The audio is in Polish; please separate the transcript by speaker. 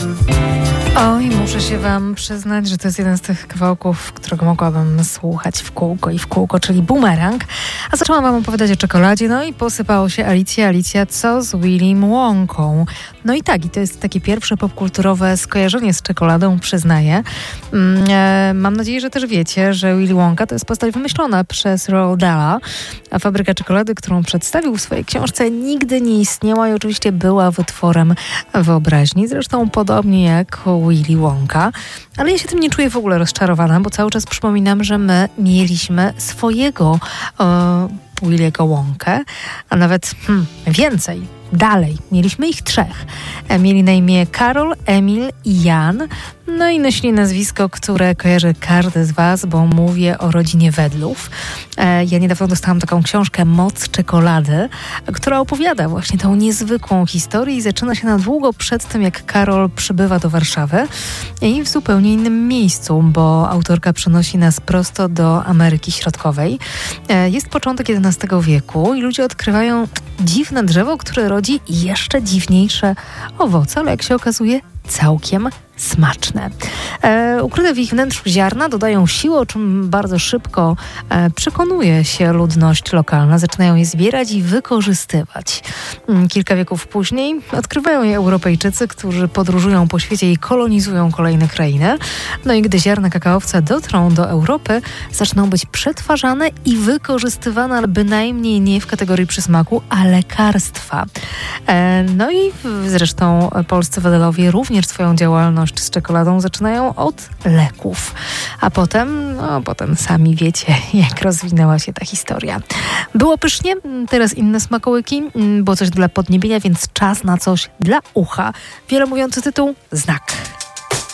Speaker 1: Oj, muszę się wam przyznać, że to jest jeden z tych kawałków, którego mogłabym słuchać w kółko, czyli Bumerang. A zaczęłam wam opowiadać o czekoladzie, no i posypało się Alicja, co z Willim Wonką? No i tak, i to jest takie pierwsze popkulturowe skojarzenie z czekoladą, przyznaję. Mam nadzieję, że też wiecie, że Willy Wonka to jest postać wymyślona przez Roald Dahla, a fabryka czekolady, którą przedstawił w swojej książce, nigdy nie istniała i oczywiście była wytworem wyobraźni. Zresztą podobnie jak Willy Wonka. Ale ja się tym nie czuję w ogóle rozczarowana, bo cały czas przypominam, że my mieliśmy swojego Willy'ego Wonkę, a nawet więcej. Dalej, mieliśmy ich 3. Mieli na imię Karol, Emil i Jan. No i nosili nazwisko, które kojarzy każdy z was, bo mówię o rodzinie Wedlów. Ja niedawno dostałam taką książkę Moc czekolady, która opowiada właśnie tą niezwykłą historię i zaczyna się na długo przed tym, jak Karol przybywa do Warszawy i w zupełnie innym miejscu, bo autorka przenosi nas prosto do Ameryki Środkowej. Jest początek XI wieku i ludzie odkrywają dziwne drzewo, które rodzi jeszcze dziwniejsze owoce, ale jak się okazuje, całkiem smaczne. Ukryte w ich wnętrzu ziarna dodają siłę, o czym bardzo szybko przekonuje się ludność lokalna. Zaczynają je zbierać i wykorzystywać. Kilka wieków później odkrywają je Europejczycy, którzy podróżują po świecie i kolonizują kolejne krainy. No i gdy ziarna kakaowca dotrą do Europy, zaczną być przetwarzane i wykorzystywane, ale bynajmniej nie w kategorii przysmaku, a lekarstwa. No i zresztą polscy Wedelowie również swoją działalność z czekoladą zaczynają od leków. A potem sami wiecie, jak rozwinęła się ta historia. Było pysznie, teraz inne smakołyki, było coś dla podniebienia, więc czas na coś dla ucha. Wielomówiący tytuł: Znak.